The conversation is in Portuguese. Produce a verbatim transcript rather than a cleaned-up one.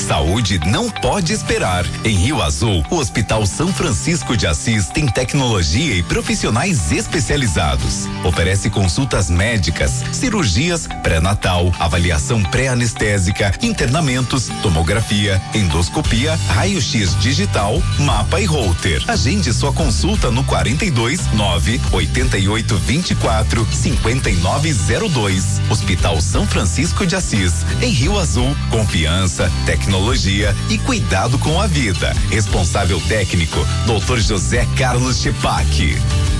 Saúde não pode esperar. Em Rio Azul, o Hospital São Francisco de Assis tem tecnologia e profissionais especializados. Oferece consultas médicas, cirurgias, pré-natal, avaliação pré-anestésica, internamentos, tomografia, endoscopia, raio-x digital, mapa e holter. Agende sua consulta no quarenta e dois, nove, oitenta e oito, vinte e quatro, cinquenta e nove zero dois. Hospital São Francisco de Assis, em Rio Azul. Confiança, tecnologia e cuidado com a vida. Responsável técnico, doutor José Carlos Chepac.